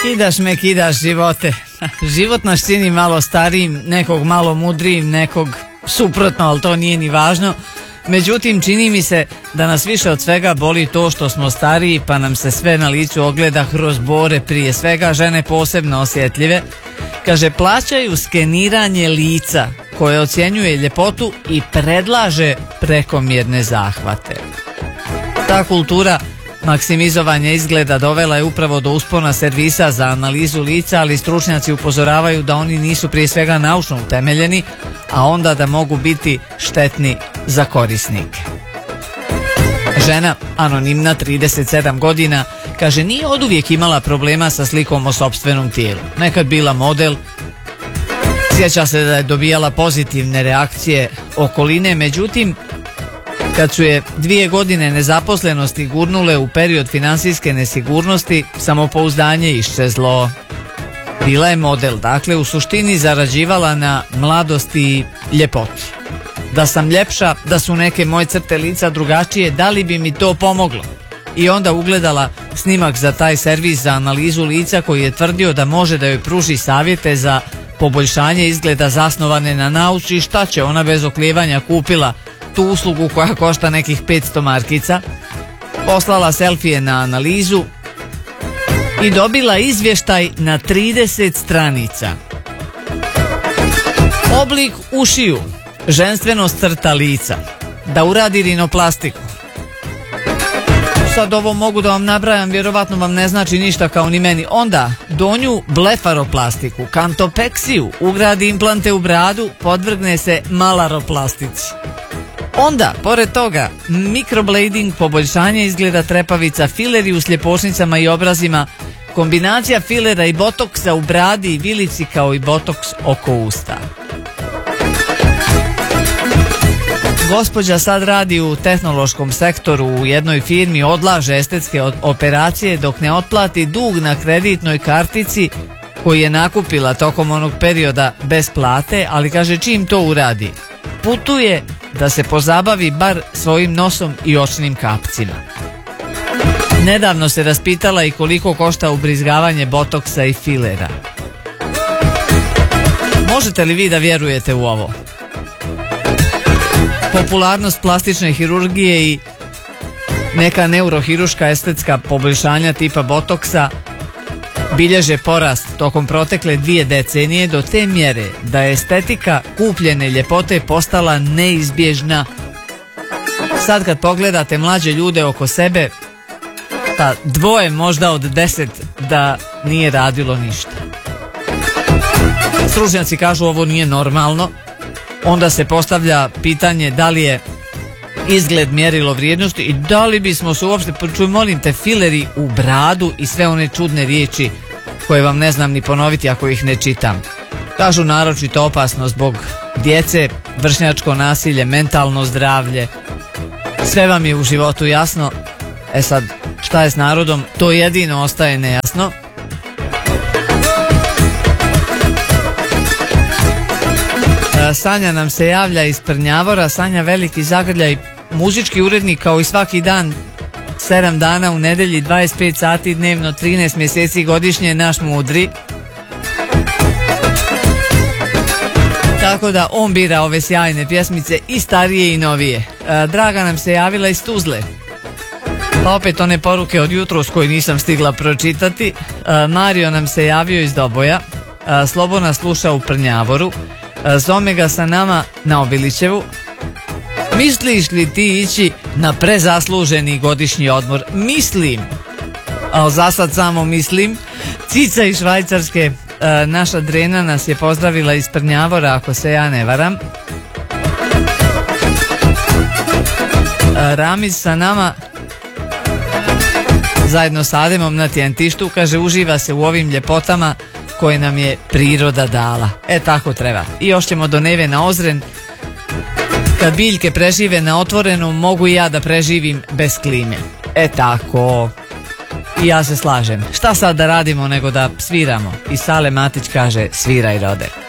Kidaš živote. Život nas čini malo starijim, nekog malo mudrijim, nekog suprotno, ali to nije ni važno. Međutim, čini mi se da nas više od svega boli to što smo stariji, pa nam se sve na licu ogleda kroz bore, prije svega žene posebno osjetljive. Kaže, plaćaju skeniranje lica koje ocjenjuje ljepotu i predlaže prekomjerne zahvate. Ta kultura maksimizovanja izgleda dovela je upravo do uspona servisa za analizu lica, ali stručnjaci upozoravaju da oni nisu prije svega naučno utemeljeni, a onda da mogu biti štetni za korisnike. Žena, anonimna, 37 godina, kaže, nije oduvijek imala problema sa slikom o sopstvenom tijelu. Nekad bila model, sjeća se da je dobijala pozitivne reakcije okoline, međutim, kad su je 2 godine nezaposlenosti gurnule u period financijske nesigurnosti, samopouzdanje iščezlo. Bila je model, dakle u suštini zarađivala na mladosti i ljepoti. Da sam ljepša, da su neke moje crte lica drugačije, da li bi mi to pomoglo? I onda ugledala snimak za taj servis za analizu lica koji je tvrdio da može da joj pruži savjete za poboljšanje izgleda zasnovane na nauci i šta će, ona bez oklijevanja kupila tu uslugu koja košta nekih 500 markica, poslala selfije na analizu i dobila izvještaj na 30 stranica. Oblik ušiju, ženstvenost crta lica, da uradi rinoplastiku. Sad ovo mogu da vam nabrajam, vjerovatno vam ne znači ništa kao ni meni. Onda donju blefaroplastiku, kantopeksiju, ugradi implante u bradu, podvrgne se malaroplastici. Onda, pored toga, mikroblading, poboljšanje izgleda trepavica, fileri u sljepošnicama i obrazima, kombinacija filera i botoksa u bradi i vilici kao i botoks oko usta. Gospođa sad radi u tehnološkom sektoru u jednoj firmi, odlaže estetske operacije dok ne otplati dug na kreditnoj kartici koji je nakupila tokom onog perioda bez plate, ali kaže čim to uradi, putuje da se pozabavi bar svojim nosom i očnim kapcima. Nedavno se raspitala i koliko košta ubrizgavanje botoksa i filera. Možete li vi da vjerujete u ovo? Popularnost plastične hirurgije i neka neurohiruška estetska poboljšanja tipa botoksa bilježe porast tokom protekle 2 decenije do te mjere da je estetika kupljene ljepote postala neizbježna. Sad kad pogledate mlađe ljude oko sebe, pa 2 možda od 10 da nije radilo ništa. Stručnjaci kažu ovo nije normalno. Onda se postavlja pitanje da li je izgled mjerilo vrijednosti i da li bismo se uopšte, čuj molim te, fileri u bradu i sve one čudne riječi koje vam ne znam ni ponoviti ako ih ne čitam. Kažu naročito opasno zbog djece, vršnjačko nasilje, mentalno zdravlje. Sve vam je u životu jasno. E sad, šta je s narodom? To jedino ostaje nejasno. Sanja nam se javlja iz Prnjavora. Sanja, veliki zagrljaj, muzički urednik kao i svaki dan, 7 dana u nedelji, 25 sati dnevno, 13 mjeseci godišnje, naš mudri. Tako da on bira ove sjajne pjesmice i starije i novije. Draga nam se javila iz Tuzle. Pa opet one poruke od jutros koje nisam stigla pročitati. Mario nam se javio iz Doboja. Slobona sluša u Prnjavoru. Zome ga sa nama na Obilićevu. Misliš li ti ići na prezasluženi godišnji odmor? Mislim, ali za sad samo mislim. Cica iz Švajcarske, naša Drena nas je pozdravila iz Prnjavora, ako se ja ne varam. Ramiz sa nama zajedno s Ademom na Tjentištu, kaže uživa se u ovim ljepotama koje nam je priroda dala. E tako treba. I još ćemo do Neve na Ozren. Kad biljke prežive na otvorenom, mogu i ja da preživim bez klime. E tako. I ja se slažem. Šta sad da radimo nego da sviramo? I Sale Matić kaže sviraj rode.